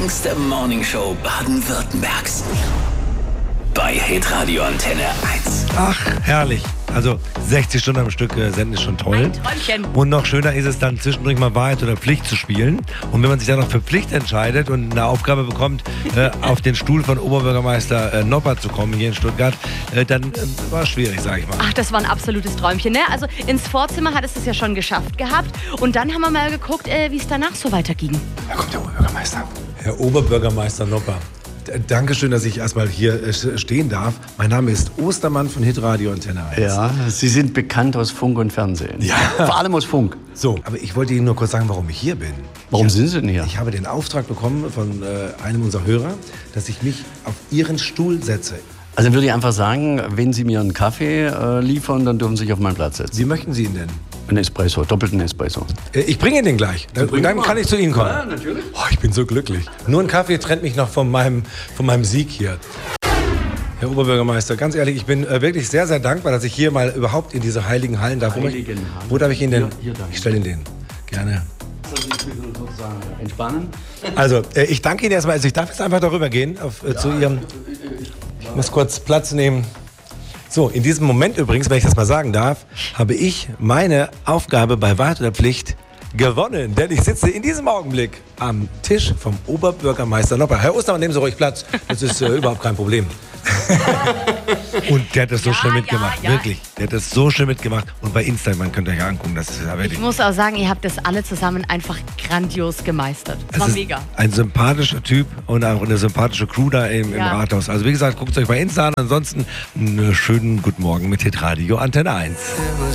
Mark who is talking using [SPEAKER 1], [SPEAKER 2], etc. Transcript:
[SPEAKER 1] längste Morningshow Baden-Württembergs. Bei Hitradio Antenne 1.
[SPEAKER 2] Ach, herrlich. Also 60 Stunden am Stück senden ist schon toll.
[SPEAKER 3] Ein Träumchen.
[SPEAKER 2] Und noch schöner ist es dann zwischendurch mal Wahrheit oder Pflicht zu spielen. Und wenn man sich dann noch für Pflicht entscheidet und eine Aufgabe bekommt, auf den Stuhl von Oberbürgermeister Nopper zu kommen hier in Stuttgart, dann war es schwierig, sag ich mal.
[SPEAKER 3] Ach, das war ein absolutes Träumchen, ne? Also ins Vorzimmer hat es ja schon geschafft gehabt. Und dann haben wir mal geguckt, wie es danach so weiterging.
[SPEAKER 2] Da kommt der Oberbürgermeister. Herr Oberbürgermeister Nopper. Dankeschön, dass ich erstmal hier stehen darf. Mein Name ist Ostermann von Hitradio Antenne 1.
[SPEAKER 4] Ja, Sie sind bekannt aus Funk und Fernsehen.
[SPEAKER 2] Ja.
[SPEAKER 4] Vor allem aus Funk.
[SPEAKER 2] So, aber ich wollte Ihnen nur kurz sagen, warum ich hier bin.
[SPEAKER 4] Warum sind Sie denn hier?
[SPEAKER 2] Ich habe den Auftrag bekommen von einem unserer Hörer, dass ich mich auf Ihren Stuhl setze.
[SPEAKER 4] Also dann würde ich einfach sagen, wenn Sie mir einen Kaffee liefern, dann dürfen Sie sich auf meinen Platz setzen.
[SPEAKER 2] Wie möchten Sie ihn denn?
[SPEAKER 4] Ein Espresso, doppelten Espresso.
[SPEAKER 2] Ich bringe Ihnen den gleich. Und dann kann ich zu Ihnen kommen.
[SPEAKER 4] Ja, natürlich.
[SPEAKER 2] Oh, ich bin so glücklich. Nur ein Kaffee trennt mich noch von meinem Sieg hier. Herr Oberbürgermeister, ganz ehrlich, ich bin wirklich sehr, sehr dankbar, dass ich hier mal überhaupt in diese heiligen Hallen darf. Wo darf ich Ihnen denn?
[SPEAKER 4] Hier darf ich.
[SPEAKER 2] Ich stelle Ihnen den. Gerne.
[SPEAKER 4] Also ich will sozusagen entspannen.
[SPEAKER 2] Also, ich danke Ihnen erstmal. Also ich darf jetzt einfach darüber gehen zu Ihrem... Ich muss kurz Platz nehmen. So, in diesem Moment übrigens, wenn ich das mal sagen darf, habe ich meine Aufgabe bei Wahrheit oder Pflicht gewonnen. Denn ich sitze in diesem Augenblick am Tisch vom Oberbürgermeister Nopper. Herr Ostermann, nehmen Sie ruhig Platz. Das ist überhaupt kein Problem. Und der hat das so schön mitgemacht, wirklich. Der hat das so schön mitgemacht. Und bei Instagram könnt ihr euch angucken, das ist ja wirklich...
[SPEAKER 3] Ich muss auch sagen, ihr habt das alle zusammen einfach grandios gemeistert. Das war
[SPEAKER 2] ist
[SPEAKER 3] mega.
[SPEAKER 2] Ein sympathischer Typ und auch eine sympathische Crew da im Rathaus. Also wie gesagt, guckt es euch bei Insta an. Ansonsten einen schönen guten Morgen mit Hitradio Antenne 1.